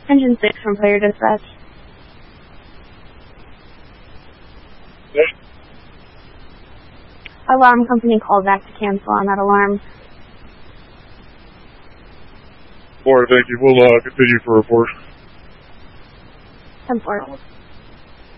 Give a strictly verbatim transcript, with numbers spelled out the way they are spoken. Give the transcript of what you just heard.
Engine six from player dispatch. Yes. Alarm company called back to cancel on that alarm. Alright, thank you. We'll uh, continue for report. ten four.